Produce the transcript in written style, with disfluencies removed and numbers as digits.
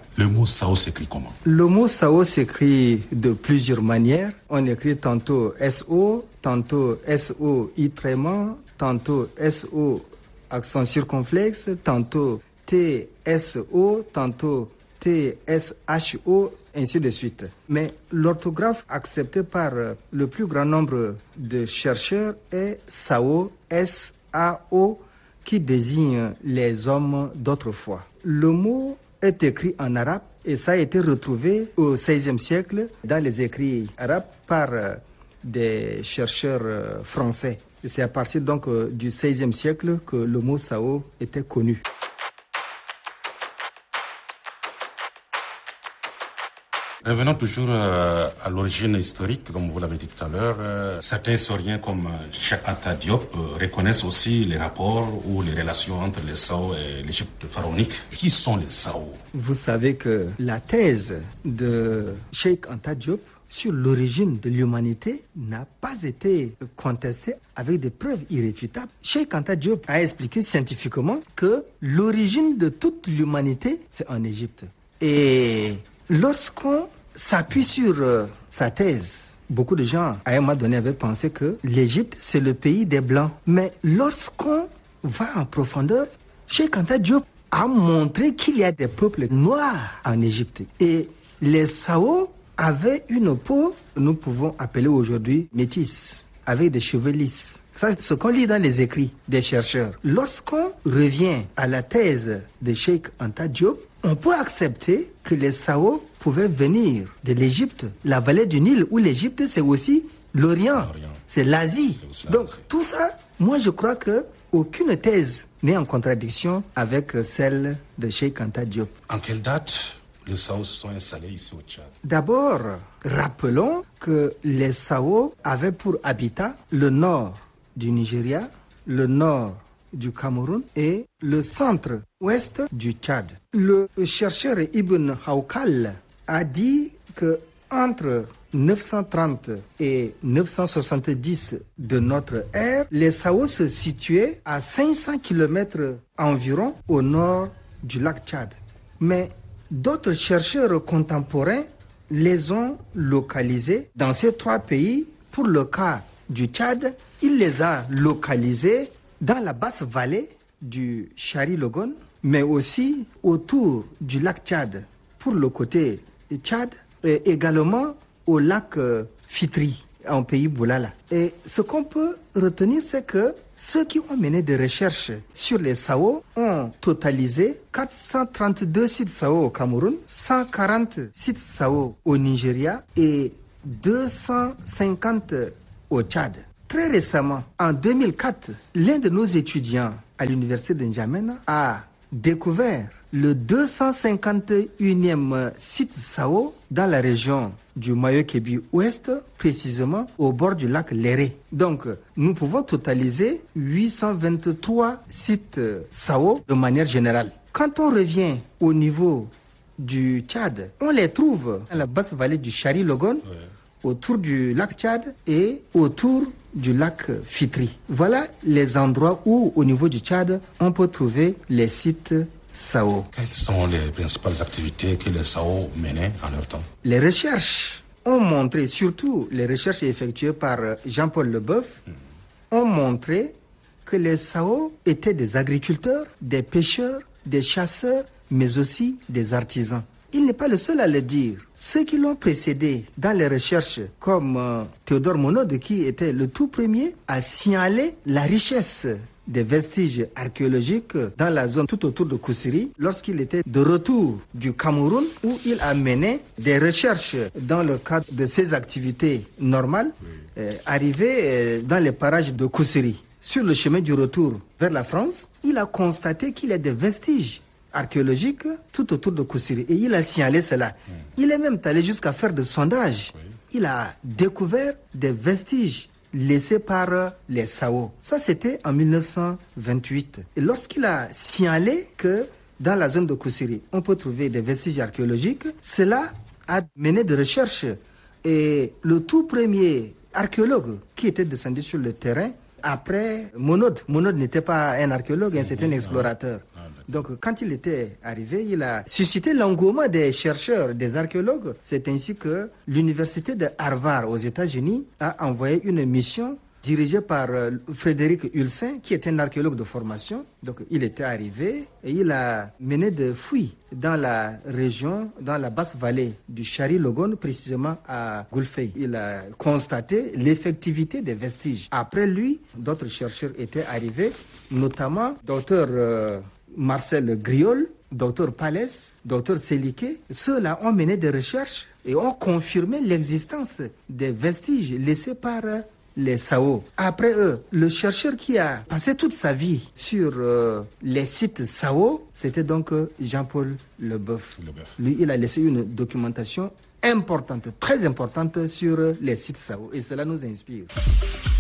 Le mot Sao s'écrit comment? Le mot Sao s'écrit de plusieurs manières. On écrit tantôt SO, tantôt SOI tréma, tantôt SO accent circonflexe, tantôt TSO, tantôt TSHO, ainsi de suite. Mais l'orthographe acceptée par le plus grand nombre de chercheurs est Sao, S-A-O, qui désigne les hommes d'autrefois. Le mot est écrit en arabe et ça a été retrouvé au XVIe siècle dans les écrits arabes par des chercheurs français. Et c'est à partir donc du XVIe siècle que le mot Sao était connu. Revenons toujours à l'origine historique, comme vous l'avez dit tout à l'heure. Certains historiens comme Cheikh Anta Diop reconnaissent aussi les rapports ou les relations entre les Sao et l'Égypte pharaonique. Qui sont les Sao? Vous savez que la thèse de Cheikh Anta Diop sur l'origine de l'humanité n'a pas été contestée avec des preuves irréfutables. Cheikh Anta Diop a expliqué scientifiquement que l'origine de toute l'humanité, c'est en Égypte. Et lorsqu'on s'appuie sur sa thèse, beaucoup de gens, à un moment donné, avaient pensé que l'Égypte, c'est le pays des Blancs. Mais lorsqu'on va en profondeur, Cheikh Anta Diop a montré qu'il y a des peuples noirs en Égypte. Et les Sao avaient une peau, nous pouvons appeler aujourd'hui métisse, avec des cheveux lisses. Ça, c'est ce qu'on lit dans les écrits des chercheurs. Lorsqu'on revient à la thèse de Cheikh Anta Diop, on peut accepter que les Sao pouvaient venir de l'Égypte, la vallée du Nil, où l'Égypte, c'est aussi l'Orient, c'est l'Asie. Donc, tout ça, moi, je crois qu'aucune thèse n'est en contradiction avec celle de Cheikh Anta Diop. En quelle date les Sao se sont installés ici au Tchad? D'abord, rappelons que les Sao avaient pour habitat le nord du Nigeria, le nord du Cameroun et le centre-ouest du Tchad. Le chercheur Ibn Hawkal a dit que entre 930 et 970 de notre ère, les Sao se situaient à 500 km environ au nord du lac Tchad. Mais d'autres chercheurs contemporains les ont localisés dans ces trois pays. Pour le cas du Tchad, il les a localisés dans la basse vallée du Chari Logon, mais aussi autour du lac Tchad, pour le côté Tchad, et également au lac Fitri, en pays Boulala. Et ce qu'on peut retenir, c'est que ceux qui ont mené des recherches sur les Sao ont totalisé 432 sites Sao au Cameroun, 140 sites Sao au Nigeria et 250 au Tchad. Très récemment, en 2004, l'un de nos étudiants à l'université de N'Djamena a découvert le 251e site Sao dans la région du Mayo-Kébi Ouest, précisément au bord du lac Léré. Donc, nous pouvons totaliser 823 sites Sao de manière générale. Quand on revient au niveau du Tchad, on les trouve dans la basse vallée du Chari Logon, autour du lac Tchad et autour du lac Fitri. Voilà les endroits où, au niveau du Tchad, on peut trouver les sites Sao. Quelles sont les principales activités que les Sao menaient en leur temps? Les recherches ont montré, surtout les recherches effectuées par Jean-Paul Leboeuf, ont montré que les Sao étaient des agriculteurs, des pêcheurs, des chasseurs, mais aussi des artisans. Il n'est pas le seul à le dire. Ceux qui l'ont précédé dans les recherches, comme Théodore Monod, qui était le tout premier à signaler la richesse des vestiges archéologiques dans la zone tout autour de Koussiri, lorsqu'il était de retour du Cameroun, où il a mené des recherches dans le cadre de ses activités normales, arrivé dans les parages de Koussiri. Sur le chemin du retour vers la France, il a constaté qu'il y a des vestiges archéologique tout autour de Koussiri. Et il a signalé cela. Il est même allé jusqu'à faire des sondages. Il a découvert des vestiges laissés par les Sao. Ça, c'était en 1928. Et lorsqu'il a signalé que dans la zone de Koussiri, on peut trouver des vestiges archéologiques, cela a mené des recherches. Et le tout premier archéologue qui était descendu sur le terrain, après Monod n'était pas un archéologue, c'était un explorateur. Donc quand il était arrivé, il a suscité l'engouement des chercheurs, des archéologues. C'est ainsi que l'université de Harvard aux États-Unis a envoyé une mission dirigé par Frédéric Ulcin, qui est un archéologue de formation. Donc il était arrivé et il a mené des fouilles dans la région, dans la basse vallée du Chari-Logon, précisément à Gulfey. Il a constaté l'effectivité des vestiges. Après lui, d'autres chercheurs étaient arrivés, notamment Dr Marcel Griol, Dr Palès, Dr Seliké. Ceux-là ont mené des recherches et ont confirmé l'existence des vestiges laissés par les Sao. Après eux, le chercheur qui a passé toute sa vie sur les sites Sao, c'était donc Jean-Paul Leboeuf. Lui, il a laissé une documentation importante, très importante sur les sites Sao. Et cela nous inspire.